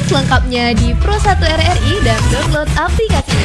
selengkapnya di Pro1 RRI dan download aplikasinya.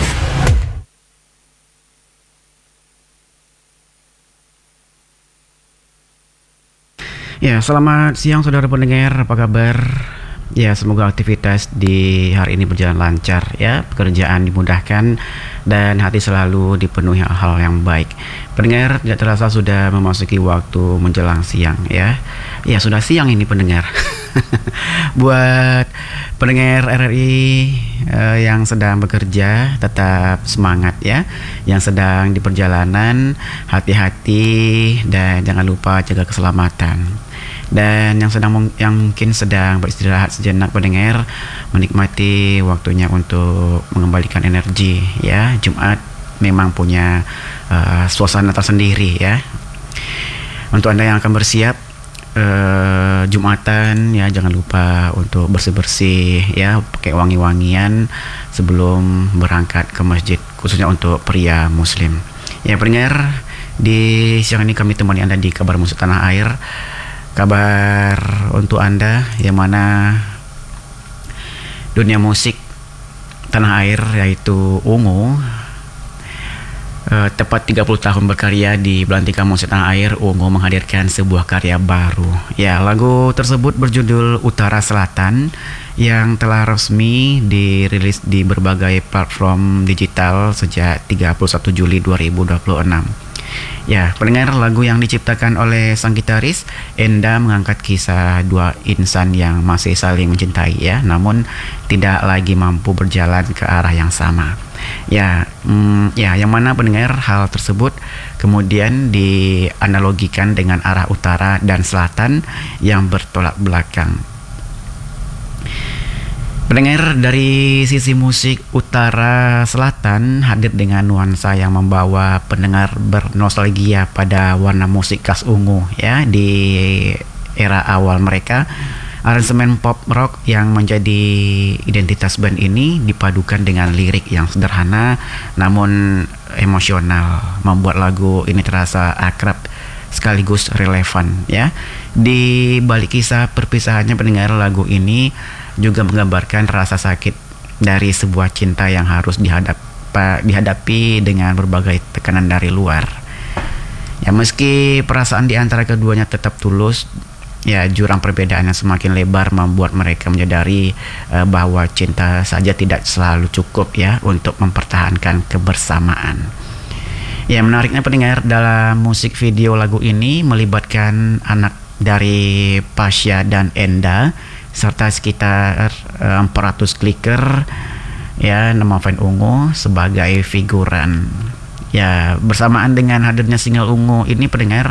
Ya, selamat siang saudara pendengar, apa kabar? Ya, semoga aktivitas di hari ini berjalan lancar ya, pekerjaan dimudahkan dan hati selalu dipenuhi hal yang baik. Pendengar, tidak terasa sudah memasuki waktu menjelang siang ya. Ya, sudah siang ini pendengar. Buat pendengar RRI yang sedang bekerja, tetap semangat ya. Yang sedang di perjalanan, hati-hati dan jangan lupa jaga keselamatan. Dan yang mungkin sedang beristirahat sejenak pendengar, menikmati waktunya untuk mengembalikan energi ya. Jumat memang punya suasana tersendiri ya. Untuk Anda yang akan bersiap Jumatan ya, jangan lupa untuk bersih-bersih ya, pakai wangi-wangian sebelum berangkat ke masjid, khususnya untuk pria muslim. Ya pendengar, di siang ini kami temani Anda di Kabar Musik Tanah Air. Kabar untuk Anda yang mana dunia musik tanah air, yaitu Ungu, tepat 30 tahun berkarya di Belantika Musik Tanah Air, Ungu menghadirkan sebuah karya baru. Ya, lagu tersebut berjudul Utara Selatan yang telah resmi dirilis di berbagai platform digital sejak 31 Juli 2026. Ya, pendengar, lagu yang diciptakan oleh sang gitaris Enda mengangkat kisah dua insan yang masih saling mencintai ya, namun tidak lagi mampu berjalan ke arah yang sama. Ya, yang mana pendengar hal tersebut kemudian dianalogikan dengan arah utara dan selatan yang bertolak belakang. Pendengar, dari sisi musik utara selatan hadir dengan nuansa yang membawa pendengar bernostalgia pada warna musik khas Ungu ya di era awal mereka. Aransemen pop rock yang menjadi identitas band ini dipadukan dengan lirik yang sederhana namun emosional, membuat lagu ini terasa akrab sekaligus relevan ya. Di balik kisah perpisahannya pendengar, lagu ini juga menggambarkan rasa sakit dari sebuah cinta yang harus dihadapi dengan berbagai tekanan dari luar. Ya, meski perasaan di antara keduanya tetap tulus, ya jurang perbedaan yang semakin lebar membuat mereka menyadari bahwa cinta saja tidak selalu cukup ya untuk mempertahankan kebersamaan. Ya, menariknya pendengar, dalam musik video lagu ini melibatkan anak dari Pasha dan Enda serta sekitar 400 clicker ya, nama fan Ungu sebagai figuran. Ya, bersamaan dengan hadirnya single Ungu ini pendengar,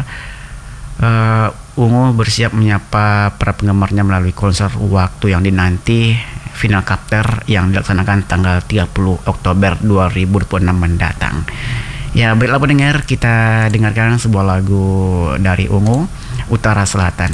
Ungu bersiap menyapa para penggemarnya melalui konser waktu yang dinanti, Final Chapter yang dilaksanakan tanggal 30 Oktober 2026 mendatang. Ya, baiklah pendengar, kita dengarkan sebuah lagu dari Ungu, Utara Selatan.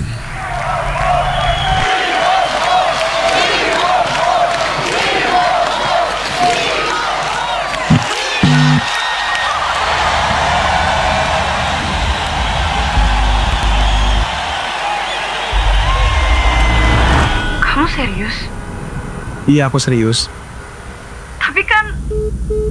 Kamu serius? Iya, aku serius.